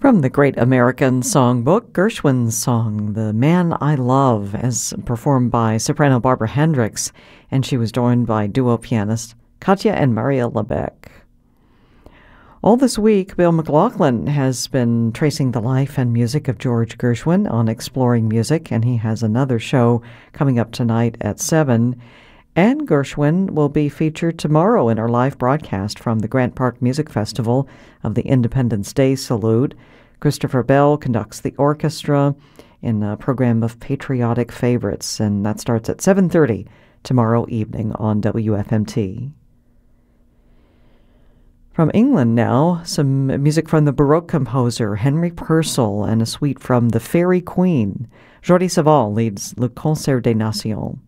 From the Great American Songbook, Gershwin's song, The Man I Love, as performed by soprano Barbara Hendricks, and she was joined by duo pianist Katja and Maria Lebec. All this week, Bill McLaughlin has been tracing the life and music of George Gershwin on Exploring Music, and he has another show coming up tonight at 7. And Gershwin will be featured tomorrow in our live broadcast from the Grant Park Music Festival of the Independence Day Salute. Christopher Bell conducts the orchestra in a program of patriotic favorites, and that starts at 7:30 tomorrow evening on WFMT. From England now, some music from the Baroque composer Henry Purcell and a suite from the Fairy Queen. Jordi Savall leads Le Concert des Nations.